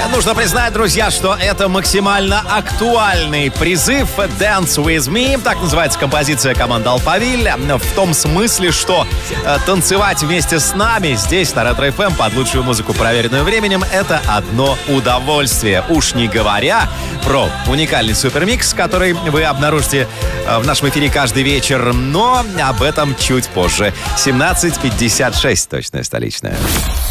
Нужно признать, друзья, что это максимально актуальный призыв «Dance with me». Так называется композиция команды «Алфавиль». В том смысле, что танцевать вместе с нами здесь, на Ретро-ФМ, под лучшую музыку, проверенную временем, это одно удовольствие. Уж не говоря про уникальный супермикс, который вы обнаружите в нашем эфире каждый вечер. Но об этом чуть позже. 17:56, точная столичная.